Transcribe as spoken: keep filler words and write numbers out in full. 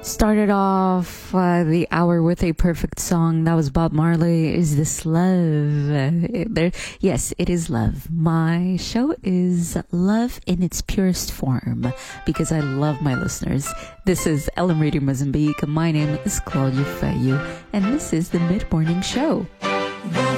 Started off uh, the hour with a perfect song. That was Bob Marley. Is this love? Uh, there, yes, it is love. My show is love in its purest form because I love my listeners. This is L M Radio Mozambique. My name is Claudia Feyu, and this is the Mid Morning Show.